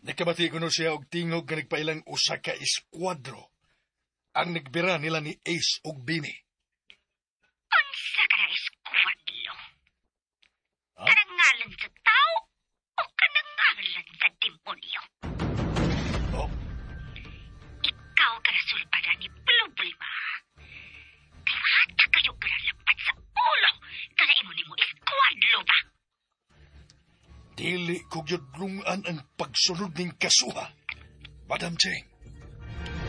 Nakabati ko no siya og tingog nga nagpailang usa ka eskwadro. Ang nagbira nila ni Ace og Bini. Unsa ka na eskwadlo? Ha? Kanang ngalan sa tao o kanang ngalan sa demonyo? Oh, Ikaw ka na sulpada ni problema. Kaya hata kayo pinalampad sa ulo. Kanaimo ni mo eskwadlo ba? dili ko gyud lungan ang pagsunod ning kasuha. Madam Cheng,